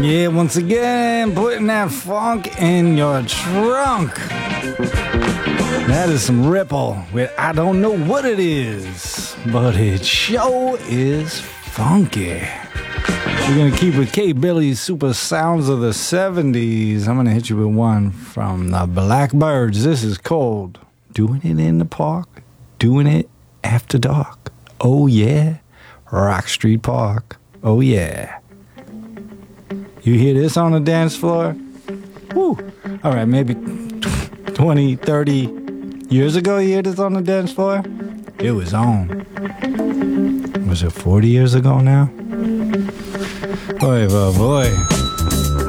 Yeah, once again, putting that funk in your trunk. That is some Ripple with I don't know what it is, but it sure is funky. We're going to keep with K. Billy's super sounds of the 70s. I'm going to hit you with one from the Blackbyrds. This is called Doing It in the Park, Doing It After Dark. Oh yeah, Rock Street Park. Oh yeah. You hear this on the dance floor? Woo. All right, maybe 20, 30 years ago you hear this on the dance floor? It was on. Was it 40 years ago now? Boy, boy, boy.